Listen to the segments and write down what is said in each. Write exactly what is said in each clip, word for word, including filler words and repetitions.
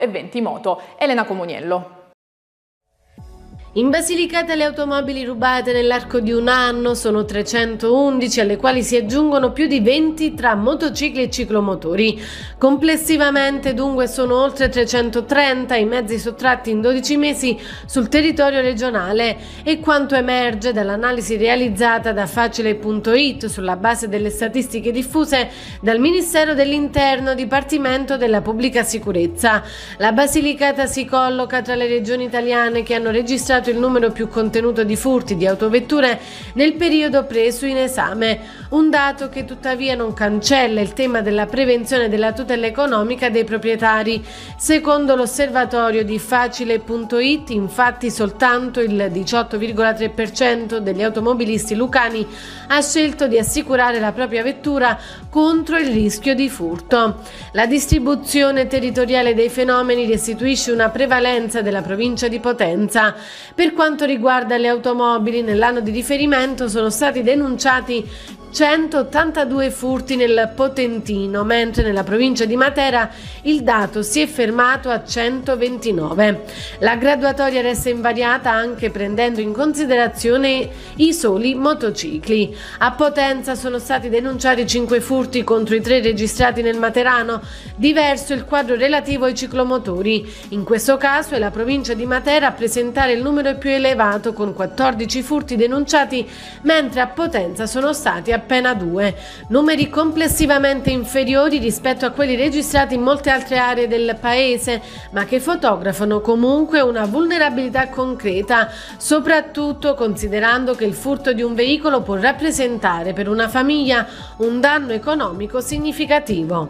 e venti moto. Elena Comuniello. In Basilicata le automobili rubate nell'arco di un anno sono trecentoundici, alle quali si aggiungono più di venti tra motocicli e ciclomotori. Complessivamente dunque sono oltre trecentotrenta i mezzi sottratti in dodici mesi sul territorio regionale, e quanto emerge dall'analisi realizzata da Facile punto it sulla base delle statistiche diffuse dal Ministero dell'Interno, Dipartimento della Pubblica Sicurezza. La Basilicata si colloca tra le regioni italiane che hanno registrato il numero più contenuto di furti di autovetture nel periodo preso in esame, un dato che tuttavia non cancella il tema della prevenzione e della tutela economica dei proprietari. Secondo l'osservatorio di Facile punto it, infatti, soltanto il diciotto virgola tre per cento degli automobilisti lucani ha scelto di assicurare la propria vettura contro il rischio di furto. La distribuzione territoriale dei fenomeni restituisce una prevalenza della provincia di Potenza. Per quanto riguarda le automobili, nell'anno di riferimento sono stati denunciati centottantadue furti nel Potentino, mentre nella provincia di Matera il dato si è fermato a centoventinove. La graduatoria resta invariata anche prendendo in considerazione i soli motocicli. A Potenza sono stati denunciati cinque furti contro i tre registrati nel Materano. Diverso il quadro relativo ai ciclomotori. In questo caso è la provincia di Matera a presentare il numero più elevato, con quattordici furti denunciati, mentre a Potenza sono stati appena due, numeri complessivamente inferiori rispetto a quelli registrati in molte altre aree del paese, ma che fotografano comunque una vulnerabilità concreta, soprattutto considerando che il furto di un veicolo può rappresentare per una famiglia un danno economico significativo.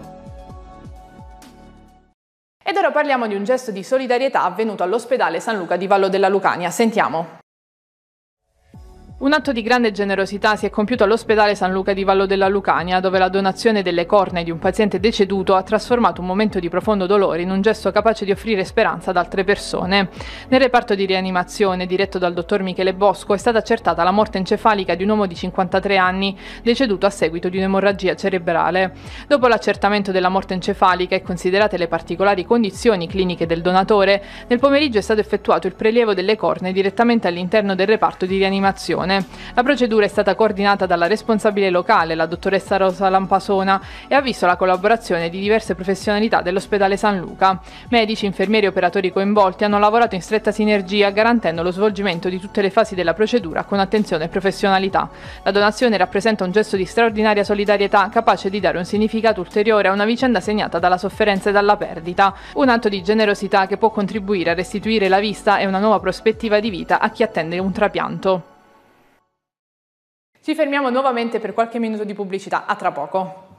Ed ora parliamo di un gesto di solidarietà avvenuto all'ospedale San Luca di Vallo della Lucania. Sentiamo. Un atto di grande generosità si è compiuto all'ospedale San Luca di Vallo della Lucania, dove la donazione delle cornee di un paziente deceduto ha trasformato un momento di profondo dolore in un gesto capace di offrire speranza ad altre persone. Nel reparto di rianimazione, diretto dal dottor Michele Bosco, è stata accertata la morte encefalica di un uomo di cinquantatré anni, deceduto a seguito di un'emorragia cerebrale. Dopo l'accertamento della morte encefalica e considerate le particolari condizioni cliniche del donatore, nel pomeriggio è stato effettuato il prelievo delle cornee direttamente all'interno del reparto di rianimazione. La procedura è stata coordinata dalla responsabile locale, la dottoressa Rosa Lampasona, e ha visto la collaborazione di diverse professionalità dell'ospedale San Luca. Medici, infermieri e operatori coinvolti hanno lavorato in stretta sinergia, garantendo lo svolgimento di tutte le fasi della procedura con attenzione e professionalità. La donazione rappresenta un gesto di straordinaria solidarietà, capace di dare un significato ulteriore a una vicenda segnata dalla sofferenza e dalla perdita. Un atto di generosità che può contribuire a restituire la vista e una nuova prospettiva di vita a chi attende un trapianto. Ci fermiamo nuovamente per qualche minuto di pubblicità, a tra poco.